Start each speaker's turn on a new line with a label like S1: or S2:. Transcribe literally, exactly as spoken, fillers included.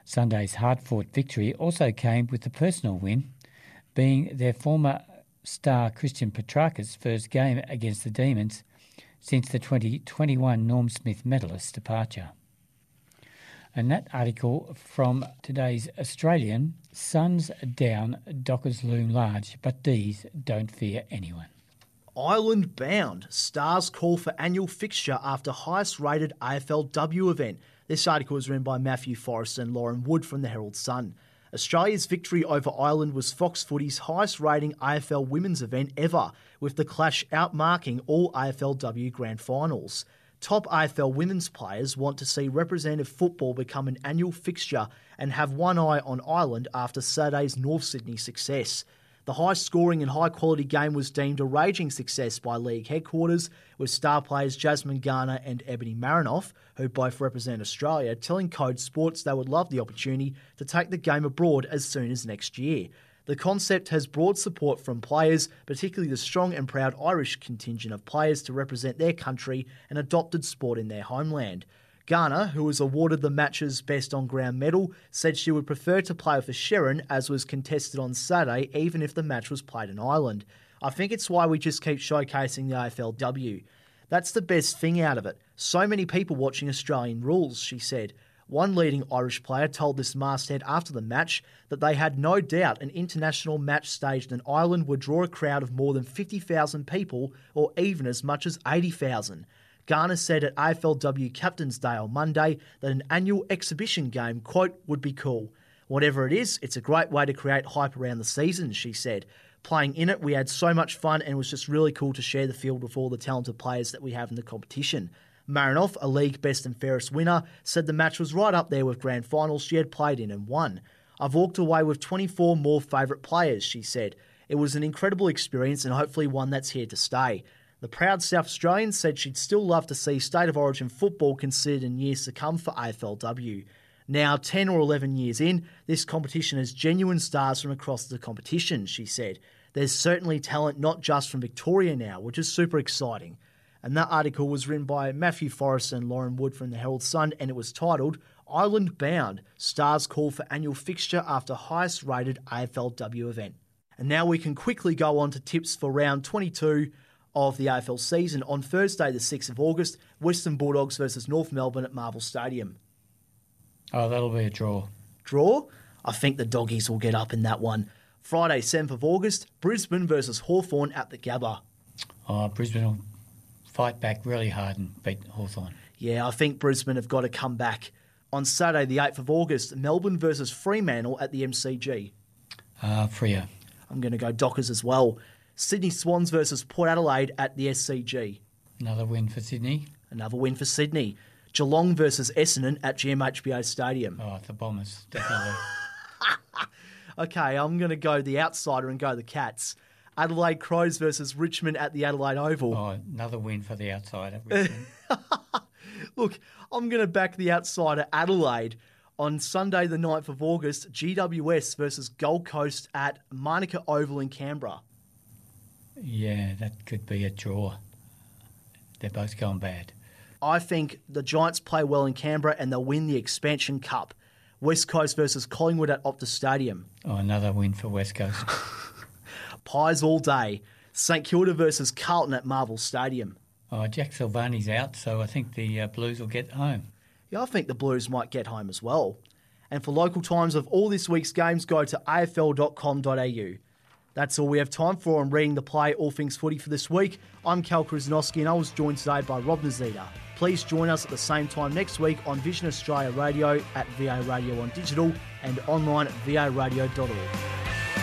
S1: Sunday's hard-fought victory also came with the personal win, being their former star Christian Petrarca's first game against the Demons since the twenty twenty-one Norm Smith medalist's departure. And that article from today's Australian, Suns down, Dockers loom large, but D's don't fear anyone.
S2: Ireland bound. Stars call for annual fixture after highest rated A F L W event. This article was written by Matthew Forrest and Lauren Wood from the Herald Sun. Australia's victory over Ireland was Fox Footy's highest rating A F L women's event ever, with the clash outmarking all A F L W grand finals. Top A F L women's players want to see representative football become an annual fixture and have one eye on Ireland after Saturday's North Sydney success. The high-scoring and high-quality game was deemed a raging success by league headquarters, with star players Jasmine Garner and Ebony Marinoff, who both represent Australia, telling Code Sports they would love the opportunity to take the game abroad as soon as next year. The concept has broad support from players, particularly the strong and proud Irish contingent of players to represent their country and adopted sport in their homeland. Garner, who was awarded the match's Best On-Ground medal, said she would prefer to play for Sherrin, as was contested on Saturday, even if the match was played in Ireland. I think it's why we just keep showcasing the A F L W. That's the best thing out of it. So many people watching Australian rules, she said. One leading Irish player told this masthead after the match that they had no doubt an international match staged in Ireland would draw a crowd of more than fifty thousand people, or even as much as eighty thousand. Garner said at A F L W Captain's Day on Monday that an annual exhibition game, quote, would be cool. Whatever it is, it's a great way to create hype around the season, she said. Playing in it, we had so much fun and it was just really cool to share the field with all the talented players that we have in the competition. Marinoff, a league best and fairest winner, said the match was right up there with grand finals she had played in and won. I've walked away with twenty-four more favourite players, she said. It was an incredible experience and hopefully one that's here to stay. The proud South Australian said she'd still love to see State of Origin football considered in years to come for A F L W. Now, ten or eleven years in, this competition has genuine stars from across the competition, she said. There's certainly talent not just from Victoria now, which is super exciting. And that article was written by Matthew Forrest and Lauren Wood from the Herald Sun, and it was titled, Ireland Bound, Stars Call for Annual Fixture After Highest Rated A F L W Event. And now we can quickly go on to tips for round twenty-two of the A F L season. On Thursday, the sixth of August, Western Bulldogs versus North Melbourne at Marvel Stadium.
S1: Oh, that'll be a draw.
S2: Draw? I think the Doggies will get up in that one. Friday, seventh of August, Brisbane versus Hawthorn at the Gabba.
S1: Oh, Brisbane will fight back really hard and beat Hawthorn.
S2: Yeah, I think Brisbane have got to come back. On Saturday, the eighth of August, Melbourne versus Fremantle at the M C G.
S1: Uh, Freo.
S2: I'm going to go Dockers as well. Sydney Swans versus Port Adelaide at the S C G.
S1: Another win for Sydney.
S2: Another win for Sydney. Geelong versus Essendon at G M H B A Stadium.
S1: Oh, the Bombers, definitely.
S2: Okay, I'm going to go the outsider and go the Cats. Adelaide Crows versus Richmond at the Adelaide Oval.
S1: Oh, another win for the outsider, Richmond.
S2: Look, I'm going to back the outsider Adelaide. On Sunday, the ninth of August, G W S versus Gold Coast at Manuka Oval in Canberra.
S1: Yeah, that could be a draw. They're both going bad.
S2: I think the Giants play well in Canberra and they'll win the Expansion Cup. West Coast versus Collingwood at Optus Stadium.
S1: Oh, another win for West Coast.
S2: Pies all day. St Kilda versus Carlton at Marvel Stadium.
S1: Oh, Jack Silvani's out, so I think the uh, Blues will get home.
S2: Yeah, I think the Blues might get home as well. And for local times of all this week's games, go to a f l dot com dot a u. That's all we have time for on Reading the Play, All Things Footy for this week. I'm Cal Krasnowski and I was joined today by Rob Nazita. Please join us at the same time next week on Vision Australia Radio, at V A Radio on digital and online at v a radio dot org.